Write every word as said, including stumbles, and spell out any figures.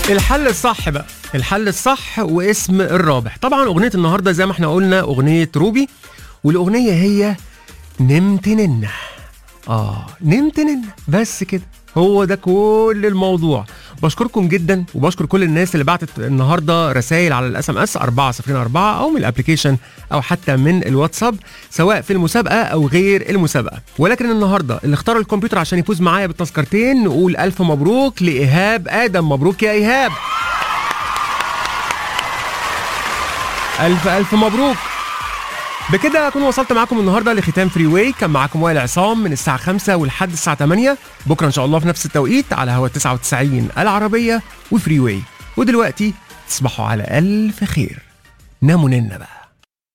الحل الصح بقى، الحل الصح واسم الرابح. طبعا اغنيه النهارده زي ما احنا قلنا اغنيه روبي، والاغنيه هي نمت ننه. اه نمت ننه، بس كده، هو ده كل الموضوع. بشكركم جدا وبشكر كل الناس اللي بعتت النهارده رسائل على الاس ام اس أربعة صفر أربعة او من الابلكيشن او حتى من الواتساب، سواء في المسابقه او غير المسابقه. ولكن النهارده اللي اختار الكمبيوتر عشان يفوز معايا بالتذكرتين نقول الف مبروك لايهاب ادم. مبروك يا ايهاب، الف الف مبروك. بكده اكون وصلت معاكم النهارده لختام فري واي. كان معاكم وائل عصام من الساعه خمسة ولحد الساعه تمانية. بكره ان شاء الله في نفس التوقيت على هوا تسعة وتسعين العربيه وفري واي. ودلوقتي تصبحوا على الف خير، ناموا ننا بقى.